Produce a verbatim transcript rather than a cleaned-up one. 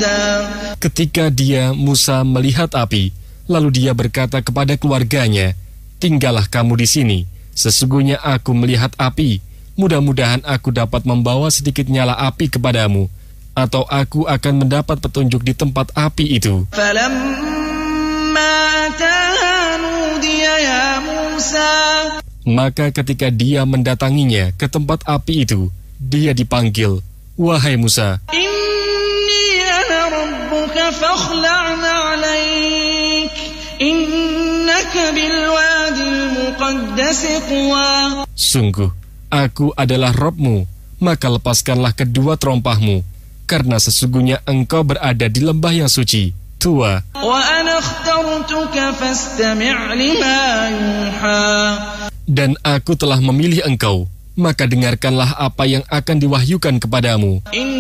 Ketika dia, Musa, melihat api, lalu dia berkata kepada keluarganya, "Tinggallah kamu di sini. Sesungguhnya aku melihat api. Mudah-mudahan aku dapat membawa sedikit nyala api kepadamu, atau aku akan mendapat petunjuk di tempat api itu." Maka ketika dia mendatanginya ke tempat api itu, dia dipanggil, "Wahai Musa, Inni ana rabbuka fakhla'na 'alaik, innaka bilwadil muqaddasi tuwa." Sungguh, aku adalah Rabb-mu, maka lepaskanlah kedua terompahmu, karena sesungguhnya engkau berada di lembah yang suci, Tuwa. Dan aku telah memilih engkau, maka dengarkanlah apa yang akan diwahyukan kepadamu.